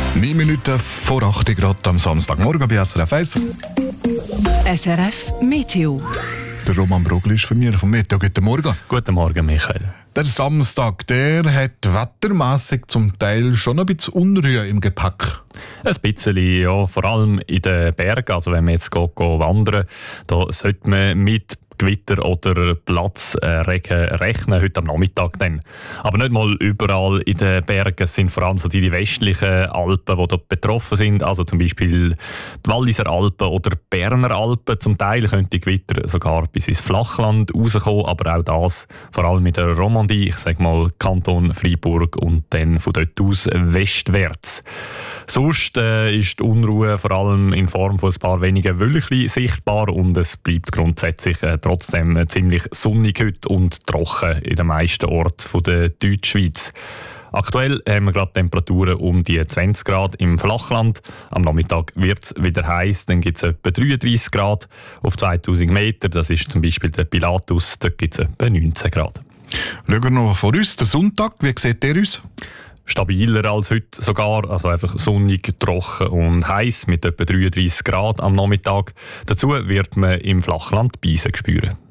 9 Minuten vor 8 Grad am Samstagmorgen bei SRF 1. SRF Meteo. Der Roman Brogli ist von mir, vom Meteo. Guten Morgen. Guten Morgen, Michael. Der Samstag, der hat wettermässig zum Teil schon ein bisschen Unruhe im Gepäck. Ein bisschen, ja, vor allem in den Bergen. Also wenn man jetzt wandern, da sollte man mit Gewitter oder Platzregen rechnen, heute am Nachmittag dann. Aber nicht mal überall in den Bergen. Es sind vor allem so die westlichen Alpen, die dort betroffen sind. Also zum Beispiel die Walliser Alpen oder die Berner Alpen. Zum Teil könnte die Gewitter sogar bis ins Flachland rauskommen, aber auch das vor allem in der Romandie, ich sage mal Kanton Freiburg und dann von dort aus westwärts. Sonst ist die Unruhe vor allem in Form von ein paar wenigen Wölkchen sichtbar und es bleibt grundsätzlich trotzdem ziemlich sonnig heute und trocken in den meisten Orten der Deutschschweiz. Aktuell haben wir gerade Temperaturen um die 20 Grad im Flachland. Am Nachmittag wird es wieder heiß, dann gibt es etwa 33 Grad auf 2000 Meter. Das ist zum Beispiel der Pilatus, dort gibt es etwa 19 Grad. Schauen wir noch vor uns, der Sonntag, wie sieht der aus? Stabiler als heute sogar, also einfach sonnig, trocken und heiß mit etwa 33 Grad am Nachmittag. Dazu wird man im Flachland Beisen spüren.